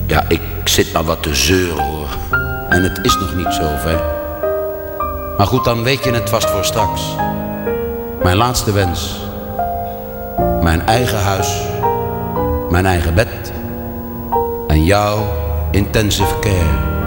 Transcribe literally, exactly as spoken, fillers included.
Ja, ik zit maar wat te zeuren, hoor. En het is nog niet zo ver. Maar goed, dan weet je het vast voor straks. Mijn laatste wens. Mijn eigen huis. Mijn eigen bed. En jouw intensive care.